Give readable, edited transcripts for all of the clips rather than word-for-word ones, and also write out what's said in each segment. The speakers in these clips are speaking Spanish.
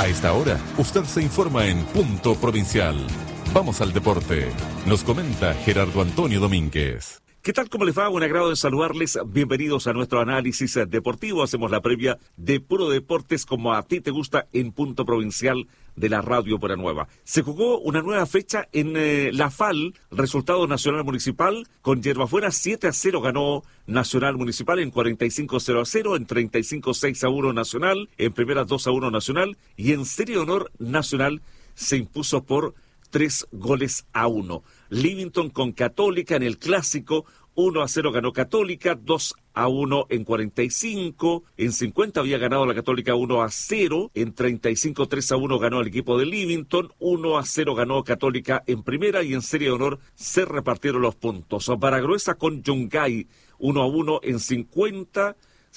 A esta hora, usted se informa en Punto Provincial. Vamos al deporte. Nos comenta Gerardo Antonio Domínguez. ¿Qué tal? ¿Cómo les va? Un agrado de saludarles. Bienvenidos a nuestro análisis deportivo. Hacemos la previa de Puro Deportes como a ti te gusta en Punto Provincial de la Radio Buena Nueva. Se jugó una nueva fecha en la FAL, resultado Nacional Municipal, con Yerbafuera 7-0 ganó Nacional Municipal, en 45-0-0, en 35-6-1 Nacional, en primera 2-1 Nacional, y en Serie de Honor Nacional se impuso por 3-1. Livingston con Católica en el clásico, 1-0 ganó Católica, 2-1 en 45, en 50 había ganado la Católica 1-0, en 35 3-1 ganó el equipo de Livingston, 1-0 ganó Católica en primera, y en Serie de Honor se repartieron los puntos. Baragruesa con Yungay 1-1 en 50,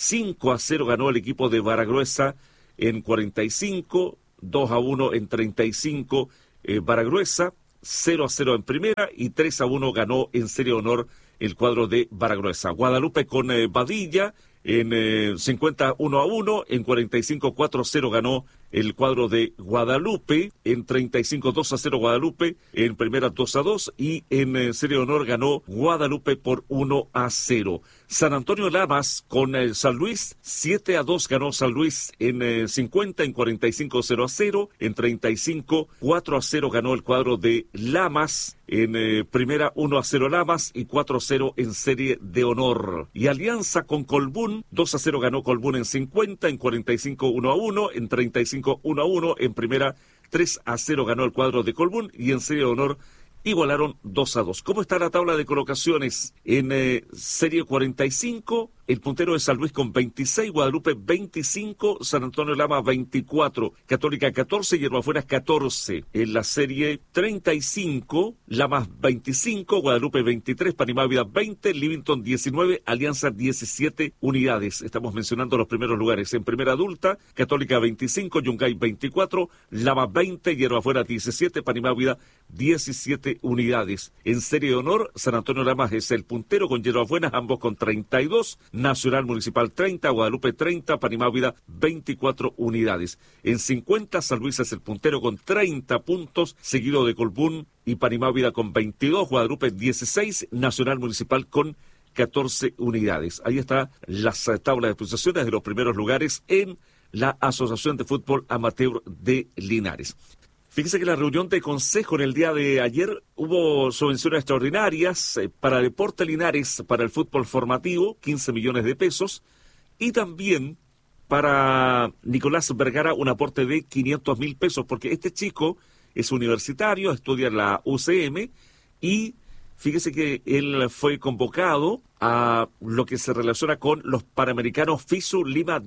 5-0 ganó el equipo de Baragruesa en 45, 2-1 en 35 Baragruesa, 0-0 en primera y 3-1 ganó en Serie de Honor el cuadro de Baragruesa. Guadalupe con Badilla en 50 1-1, en 45 4-0 ganó el cuadro de Guadalupe, en 35 2-0 Guadalupe, en primera 2-2 y en Serie de Honor ganó Guadalupe por 1-0. San Antonio Lamas con San Luis, 7-2 ganó San Luis en 50, en 45 0-0, en 35 4-0 ganó el cuadro de Lamas, en primera 1-0 Lamas y 4-0 en Serie de Honor. Y Alianza con Colbún, 2-0 ganó Colbún en 50, en 45 1-1, en 35 1-1, en primera 3-0 ganó el cuadro de Colbún y en Serie de Honor igualaron 2-2. ¿Cómo está la tabla de colocaciones? En Serie 45, el puntero de San Luis con 26, Guadalupe 25, San Antonio Lama 24, Católica 14, Yerbafuera 14. En la Serie 35, Lamas 25, Guadalupe 23, Panimávida 20, Livingston 19, Alianza 17 unidades. Estamos mencionando los primeros lugares. En primera adulta, Católica 25, Yungay 24, Lama 20, Yerbafuera 17, Panimávida 17 unidades. En Serie de Honor, San Antonio Lamas es el puntero con Yerbabuena, ambos con 32, Nacional Municipal 30, Guadalupe 30, Panimávida 24 unidades. En 50, San Luis es el puntero con 30 puntos, seguido de Colbún y Panimávida con 22, Guadalupe 16, Nacional Municipal con 14 unidades. Ahí está las tablas de posiciones de los primeros lugares en la Asociación de Fútbol Amateur de Linares. Fíjese que en la reunión de consejo en el día de ayer hubo subvenciones extraordinarias para Deporte Linares, para el fútbol formativo, 15 millones de pesos, y también para Nicolás Vergara un aporte de 500.000 pesos, porque este chico es universitario, estudia en la UCM, y fíjese que él fue convocado a lo que se relaciona con los Panamericanos FISU Lima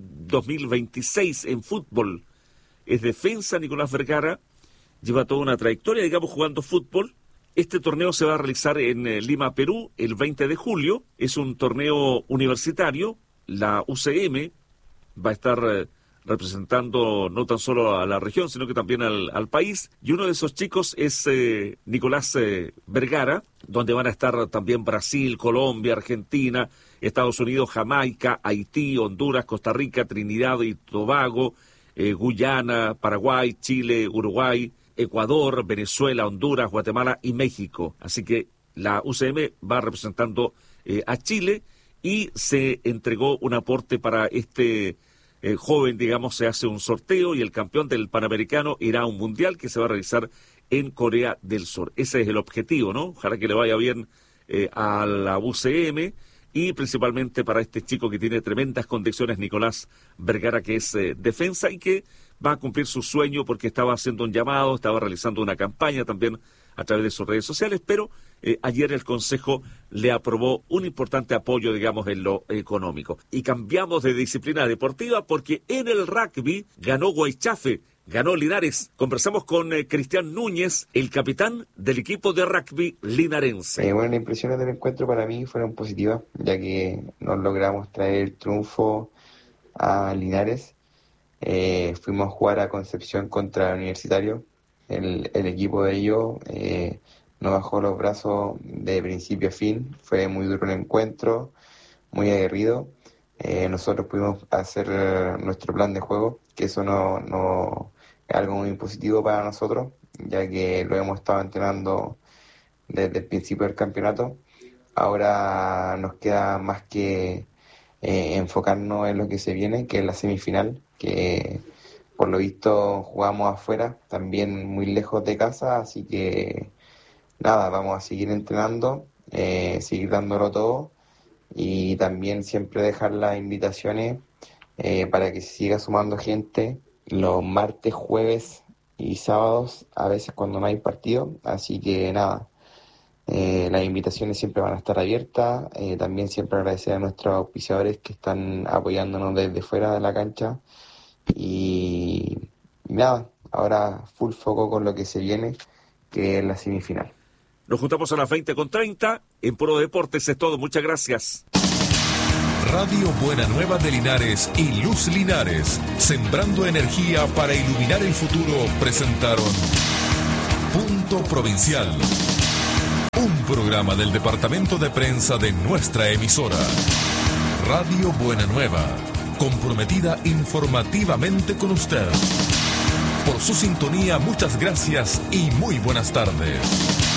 2026 en fútbol. Es defensa Nicolás Vergara. Lleva toda una trayectoria, digamos, jugando fútbol. Este torneo se va a realizar en Lima, Perú, el 20 de julio. Es un torneo universitario. La UCM va a estar representando no tan solo a la región, sino que también al país. Y uno de esos chicos es Nicolás Vergara, donde van a estar también Brasil, Colombia, Argentina, Estados Unidos, Jamaica, Haití, Honduras, Costa Rica, Trinidad y Tobago, Guyana, Paraguay, Chile, Uruguay, Ecuador, Venezuela, Honduras, Guatemala y México. Así que la UCM va representando a Chile y se entregó un aporte para este joven, digamos, se hace un sorteo y el campeón del Panamericano irá a un mundial que se va a realizar en Corea del Sur. Ese es el objetivo, ¿no? Ojalá que le vaya bien a la UCM y principalmente para este chico que tiene tremendas condiciones, Nicolás Vergara, que es defensa y que va a cumplir su sueño porque estaba haciendo un llamado, estaba realizando una campaña también a través de sus redes sociales, pero ayer el Consejo le aprobó un importante apoyo, digamos, en lo económico. Y cambiamos de disciplina deportiva porque en el rugby ganó Guaychafe, ganó Linares. Conversamos con Cristian Núñez, el capitán del equipo de rugby linarense. Bueno, las impresiones del encuentro para mí fueron positivas, ya que nos logramos traer el triunfo a Linares. Fuimos a jugar a Concepción contra el Universitario. El equipo de ellos no bajó los brazos de principio a fin. Fue muy duro el encuentro, muy aguerrido. Nosotros pudimos hacer nuestro plan de juego, que eso es algo muy positivo para nosotros, ya que lo hemos estado entrenando desde el principio del campeonato. Ahora nos queda más que enfocarnos en lo que se viene, que es la semifinal, que por lo visto jugamos afuera, también muy lejos de casa, así que nada, vamos a seguir entrenando, seguir dándolo todo y también siempre dejar las invitaciones para que se siga sumando gente los martes, jueves y sábados, a veces cuando no hay partido, así que nada. Las invitaciones siempre van a estar abiertas. También siempre agradecer a nuestros auspiciadores que están apoyándonos desde fuera de la cancha. Y nada, ahora full foco con lo que se viene, que es la semifinal. Nos juntamos a las 20:30 en Puro Deportes. Es todo. Muchas gracias. Radio Buena Nueva de Linares y Luz Linares, sembrando energía para iluminar el futuro, presentaron Punto Provincial. Un programa del departamento de prensa de nuestra emisora. Radio Buena Nueva, comprometida informativamente con usted. Por su sintonía, muchas gracias y muy buenas tardes.